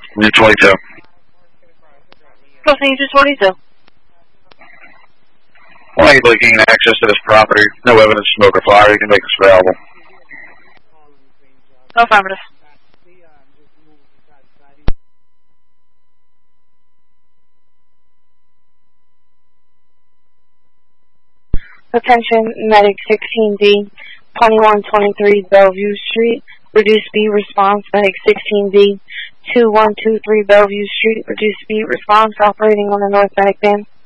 Unit 22. Crossing Unit 22. Why are you gaining access to this property? No evidence of smoke or fire. You can make this available. Affirmative. Attention, Medic 16D, 2123 Bellevue Street. Reduce speed response, Medic 16D, 2123 Bellevue Street. Reduce speed response, operating on the North Medic Band.